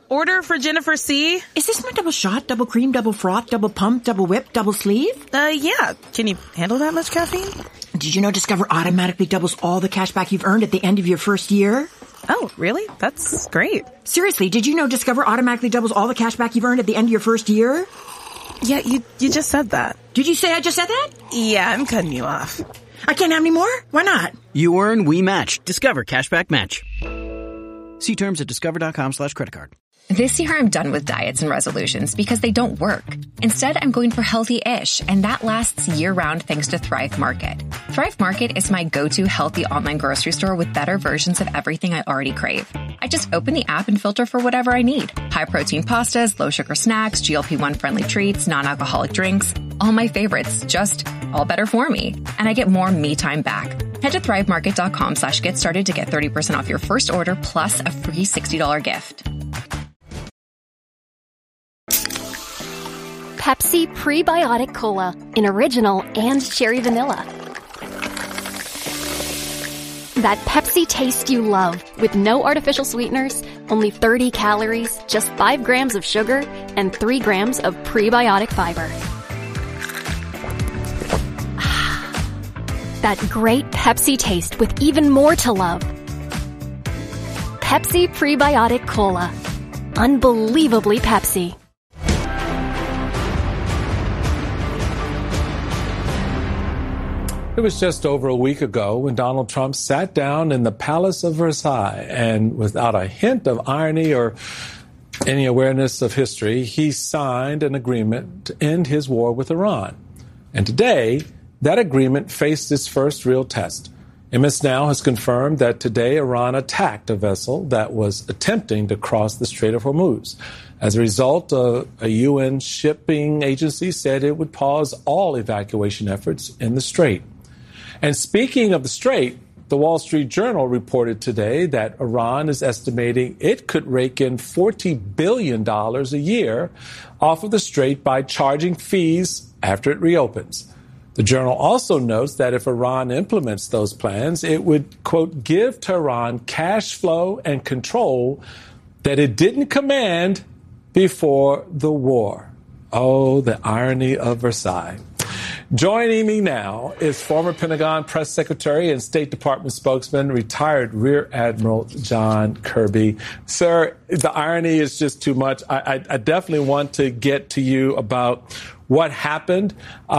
Order for Jennifer C. Is this my double shot, double cream, double froth, double pump, double whip, double sleeve? Yeah. Can you handle that much caffeine? Did you know Discover automatically doubles all the cash back you've earned at the end of your first year? Oh, really? That's great. Seriously, did you know Discover automatically doubles all the cash back you've earned at the end of your first year? Yeah, you just said that. Did you say I just said that? Yeah, I'm cutting you off. I can't have any more? Why not? You earn, we match. Discover Cashback Match. See terms at discover.com/creditcard. This year I'm done with diets and resolutions because they don't work. Instead, I'm going for healthy-ish, and that lasts year-round thanks to Thrive Market. Thrive Market is my go-to healthy online grocery store with better versions of everything I already crave. I just open the app and filter for whatever I need. High-protein pastas, low-sugar snacks, GLP-1 friendly treats, non-alcoholic drinks. All my favorites, just all better for me. And I get more me time back. Head to thrivemarket.com/get started to get 30% off your first order plus a free $60 gift. Pepsi Prebiotic Cola in original and cherry vanilla. That Pepsi taste you love with no artificial sweeteners, only 30 calories, just 5 grams of sugar, and 3 grams of prebiotic fiber. That great Pepsi taste with even more to love. Pepsi Prebiotic Cola. Unbelievably Pepsi. It was just over a week ago when Donald Trump sat down in the Palace of Versailles and without a hint of irony or any awareness of history, he signed an agreement to end his war with Iran. And today, that agreement faced its first real test. MS Now has confirmed that today Iran attacked a vessel that was attempting to cross the Strait of Hormuz. As a result, a UN shipping agency said it would pause all evacuation efforts in the strait. And speaking of the strait, the Wall Street Journal reported today that Iran is estimating it could rake in $40 billion a year off of the strait by charging fees after it reopens. The Journal also notes that if Iran implements those plans, it would, quote, give Tehran cash flow and control that it didn't command before the war. Oh, the irony of Versailles. Joining me now is former Pentagon press secretary and State Department spokesman, retired Rear Admiral John Kirby. Sir, the irony is just too much. I definitely want to get to you about what happened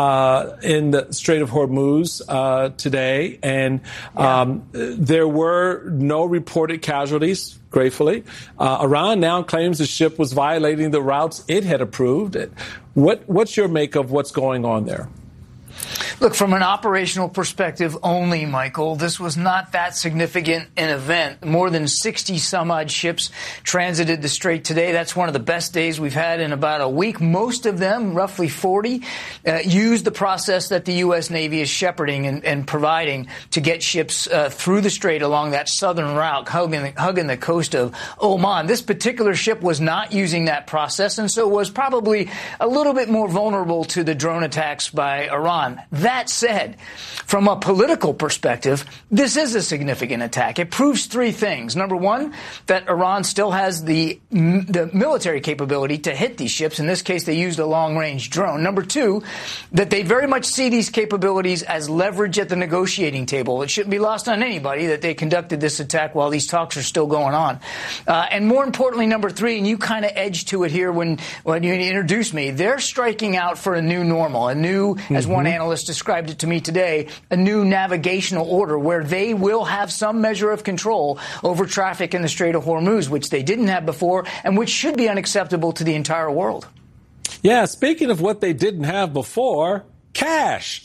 in the Strait of Hormuz today. And there were no reported casualties, gratefully. Iran now claims the ship was violating the routes it had approved. What's your make of what's going on there? Look, from an operational perspective only, Michael, this was not that significant an event. More than 60 some odd ships transited the strait today. That's one of the best days we've had in about a week. Most of them, roughly 40, used the process that the U.S. Navy is shepherding and providing to get ships through the strait along that southern route, hugging the coast of Oman. This particular ship was not using that process, and so was probably a little bit more vulnerable to the drone attacks by Iran. That said, from a political perspective, this is a significant attack. It proves three things. Number one, that Iran still has the military capability to hit these ships. In this case, they used a long-range drone. Number two, that they very much see these capabilities as leverage at the negotiating table. It shouldn't be lost on anybody that they conducted this attack while these talks are still going on. And more importantly, number three, and you kind of edged to it here when you introduced me, they're striking out for a new normal, a new, as one analyst described it to me today, a new navigational order where they will have some measure of control over traffic in the Strait of Hormuz, which they didn't have before and which should be unacceptable to the entire world. Yeah, speaking of what they didn't have before, cash.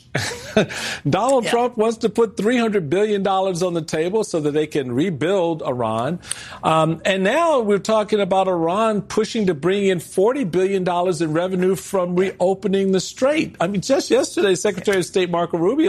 Donald Trump wants to put $300 billion on the table so that they can rebuild Iran. And now we're talking about Iran pushing to bring in $40 billion in revenue from reopening the strait. I mean, just yesterday, Secretary of State Marco Rubio